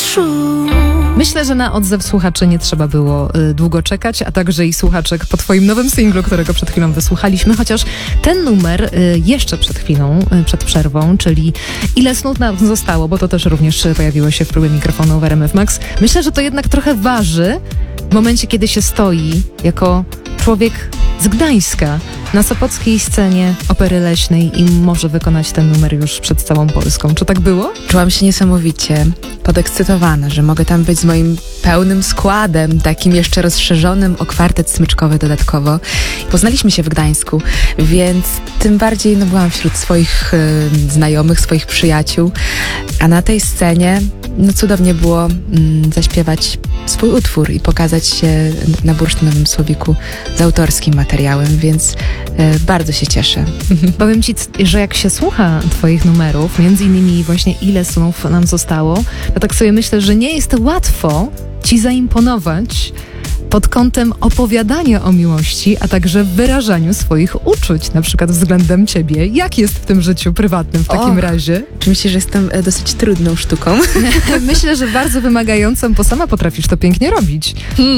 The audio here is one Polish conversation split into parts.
szum. Myślę, że na odzew słuchaczy nie trzeba było długo czekać, a także i słuchaczek po twoim nowym singlu, którego przed chwilą wysłuchaliśmy, chociaż ten numer jeszcze przed chwilą, przed przerwą, czyli Ile snów nam zostało, bo to też również pojawiło się w próbie mikrofonu w RMF Max. Myślę, że to jednak trochę waży w momencie, kiedy się stoi jako człowiek z Gdańska na sopockiej scenie Opery Leśnej i może wykonać ten numer już przed całą Polską. Czy tak było? Czułam się niesamowicie podekscytowana, że mogę tam być z moim pełnym składem, takim jeszcze rozszerzonym o kwartet smyczkowy dodatkowo. Poznaliśmy się w Gdańsku, więc tym bardziej byłam wśród swoich znajomych, swoich przyjaciół, a na tej scenie cudownie było zaśpiewać swój utwór i pokazać się na Bursztynowym Słowiku z autorskim materiałem, więc bardzo się cieszę. Powiem ci, że jak się słucha twoich numerów, między innymi właśnie Ile snów nam zostało, to tak sobie myślę, że nie jest łatwo ci zaimponować pod kątem opowiadania o miłości, a także wyrażaniu swoich uczuć, na przykład względem ciebie. Jak jest w tym życiu prywatnym w takim razie? Czy myślisz, że jestem dosyć trudną sztuką? Myślę, że bardzo wymagającą, bo sama potrafisz to pięknie robić.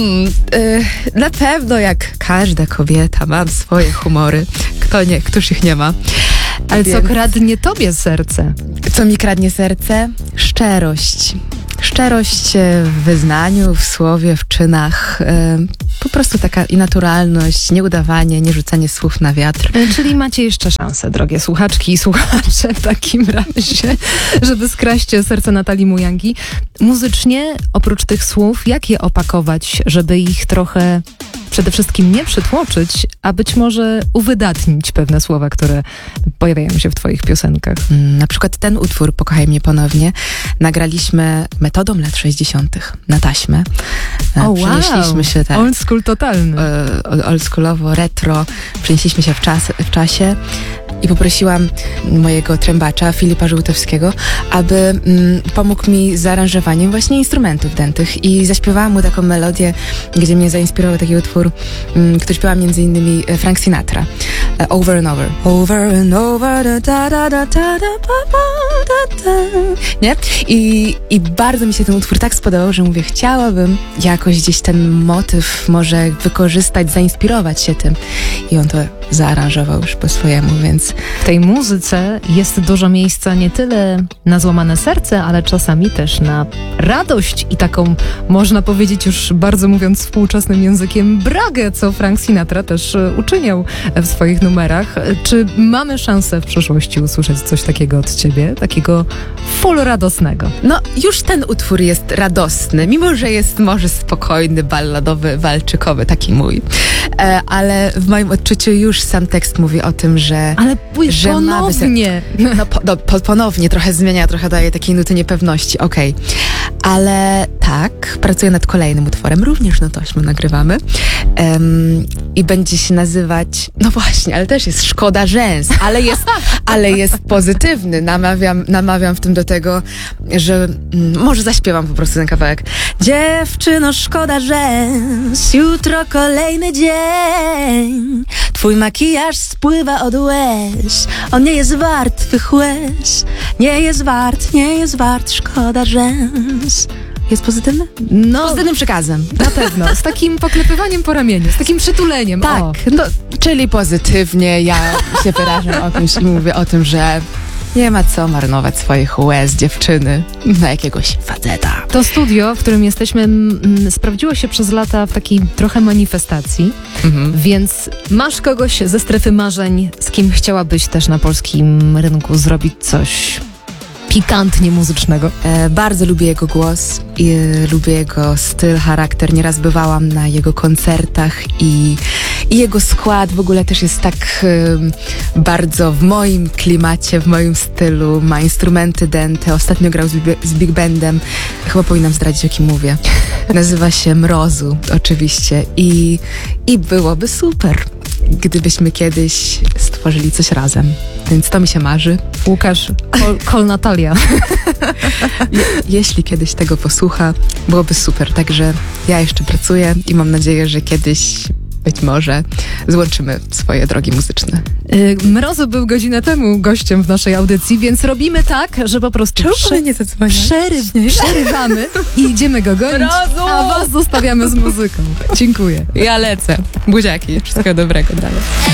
Na pewno jak każda kobieta mam swoje humory. Któż ich nie ma? Ale co kradnie tobie serce? Co mi kradnie serce? Szczerość. Szczerość w wyznaniu, w słowie, w czynach. Po prostu taka i naturalność, nieudawanie, nie rzucanie słów na wiatr. Czyli macie jeszcze szansę, drogie słuchaczki i słuchacze, w takim razie, żeby skraść serce Natalii Mujangi. Muzycznie, oprócz tych słów, jak je opakować, żeby ich trochę przede wszystkim nie przytłoczyć, a być może uwydatnić pewne słowa, które pojawiają się w twoich piosenkach. Na przykład ten utwór Pokochaj mnie ponownie nagraliśmy metodą lat 60. na taśmę. Przenieśliśmy się tak. Old school totalny. Oldschoolowo, retro. Przenieśliśmy się w czasie i poprosiłam mojego trębacza, Filipa Żółtowskiego, aby pomógł mi z zaaranżowaniem właśnie instrumentów dętych i zaśpiewałam mu taką melodię, gdzie mnie zainspirował taki utwór, który śpiewała między innymi Frank Sinatra. Over and over. Over and over, da da da da da da da. Nie? I bardzo mi się ten utwór tak spodobał, że mówię, chciałabym jakoś gdzieś ten motyw może wykorzystać, zainspirować się tym. I on to zaaranżował już po swojemu, więc... W tej muzyce jest dużo miejsca nie tyle na złamane serce, ale czasami też na radość i taką, można powiedzieć już bardzo mówiąc współczesnym językiem, bragę, co Frank Sinatra też uczyniał w swoich numerach. Czy mamy szansę w przyszłości usłyszeć coś takiego od ciebie? Takiego full radosnego? Już ten utwór jest radosny, mimo że jest może spokojny, balladowy, walczykowy, taki mój. Ale w moim odczuciu już sam tekst mówi o tym, że... Ale ponownie! Ponownie, trochę zmienia, trochę daje takiej nuty niepewności, okej. Ale tak, pracuję nad kolejnym utworem, również na taśmę nagrywamy. I będzie się nazywać... No właśnie, ale też jest Szkoda rzęs, ale jest pozytywny. Namawiam w tym do tego, że może zaśpiewam po prostu ten kawałek. Dziewczyno, szkoda rzęs, jutro kolejny dzień. Twój makijaż spływa od łez, on nie jest wart twych łez. Nie jest wart, szkoda rzęs. Jest pozytywny? Pozytywnym przekazem. Na pewno. Z takim poklepywaniem po ramieniu, z takim przytuleniem. Tak, czyli pozytywnie ja się wyrażam o kimś i mówię o tym, że nie ma co marnować swoich łez dziewczyny na jakiegoś faceta. To studio, w którym jesteśmy, sprawdziło się przez lata w takiej trochę manifestacji, więc masz kogoś ze strefy marzeń, z kim chciałabyś też na polskim rynku zrobić coś pikantnie muzycznego? Bardzo lubię jego głos i lubię jego styl, charakter. Nieraz bywałam na jego koncertach i jego skład w ogóle też jest tak bardzo w moim klimacie, w moim stylu. Ma instrumenty dęte. Ostatnio grał z Big Bandem. Chyba powinnam zdradzić, o kim mówię. Nazywa się Mrozu, oczywiście. I byłoby super, gdybyśmy kiedyś stworzyli coś razem. Więc to mi się marzy. Łukasz, call Natalia. Jeśli kiedyś tego posłucha, byłoby super. Także ja jeszcze pracuję i mam nadzieję, że kiedyś być może złączymy swoje drogi muzyczne. Mrozu był godzinę temu gościem w naszej audycji, więc robimy tak, że po prostu przerywamy i idziemy go gonić, Mrozu! a was zostawiamy z muzyką. Dziękuję. Ja lecę. Buziaki. Wszystkiego dobrego dalej.